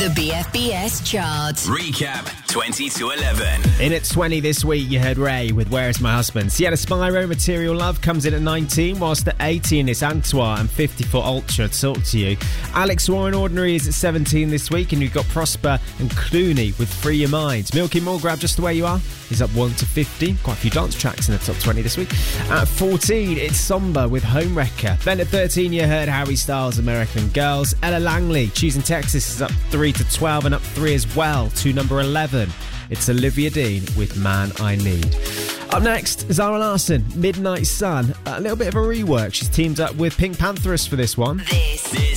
The BFBS chart. Recap 20 to 11. In at 20 this week, you heard Ray with Where Is My Husband. Sienna Spyro, Material Love, comes in at 19, whilst at 18 it's Antoine and 50 Foot Ultra, Talk to You. Alex Warren, Ordinary, is at 17 this week, and you've got Prosper and Clooney with Free Your Mind. Milky Mulgrave, Just the Way You Are, is up 1 to 50. Quite a few dance tracks in the top 20 this week. At 14, it's Somber with Home Wrecker. Then at 13, you heard Harry Styles, American Girls. Ella Langley, Choosing Texas, is up 3 to 12, and up 3 as well to number 11. It's Olivia Dean with Man I Need. Up next, Zara Larsson, Midnight Sun. A little bit of a rework. She's teamed up with Pink Pantheress for this one. This